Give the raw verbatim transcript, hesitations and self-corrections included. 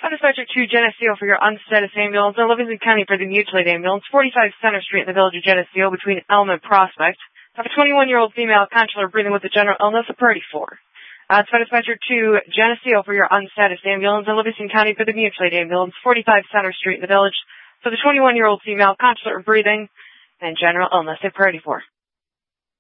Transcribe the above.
Dispatcher two, Geneseo for your unstatus ambulance in Livingston County for the mutual aid ambulance, forty-five Center Street in the village of Geneseo between Elm and Prospect. Have a twenty-one-year-old female consular breathing with a general illness of Purdy four. Uh, Dispatcher two, Geneseo for your unstatus ambulance in Livingston County for the mutual aid ambulance, forty-five Center Street in the village for the twenty-one-year-old female consular breathing and general illness of Purdy four.